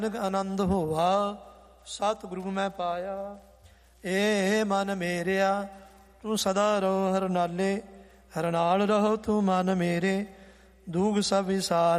ਆਨੰਦ ਹੋਵਾ ਸਤਿਗੁਰੂ ਮੈਂ ਪਾਇਆ। ਏ ਮਨ ਮੇਰਿਆ ਤੂੰ ਸਦਾ ਰਹੋ ਹਰ ਨਾਲੇ, ਹਰ ਨਾਲ ਰਹੋ ਤੂੰ ਮਨ ਮੇਰੇ। ਦੂਖ ਸਭ ਵਿਸਾਰ